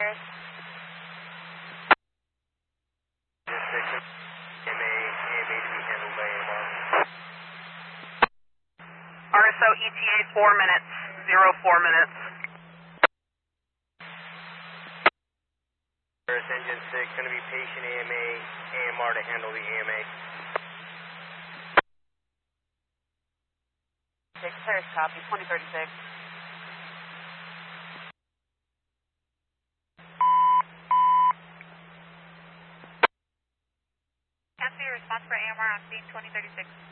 Paris. AMA to be handled by AMR. RSO ETA 4 minutes, 04 minutes. Paris Engine 6, going to be patient AMR to handle the AMA. 6 Paris copy, 2036. Cancel your response for AMR on scene 2036.